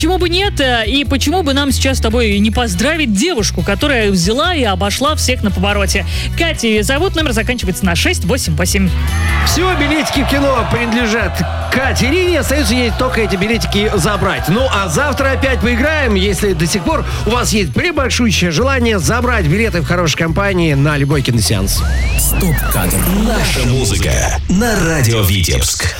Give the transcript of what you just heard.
Почему бы нет? И почему бы нам сейчас с тобой не поздравить девушку, которая взяла и обошла всех на повороте? Катя ее зовут, номер заканчивается на 688. Все, билетики в кино принадлежат Катерине. Остается ей только эти билетики забрать. Ну, а завтра опять поиграем, если до сих пор у вас есть пребольшущее желание забрать билеты в хорошей компании на любой киносеанс. Стоп-кадр. Наша музыка на радио Витебск.